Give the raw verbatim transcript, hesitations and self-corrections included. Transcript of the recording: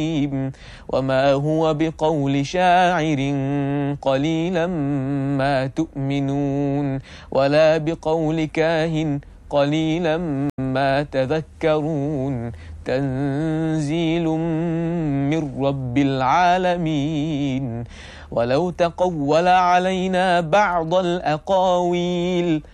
وما هو بقول شاعر قليلا ما تؤمنون ولا بقول كاهن قليلا ما تذكرون تنزيل من رب العالمين ولو تقول علينا بعض الأقاويل